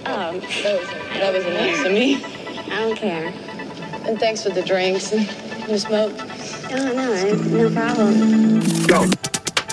Oh, that was nice of me. I don't care. And thanks for the drinks and the smoke. Oh, no problem. Go.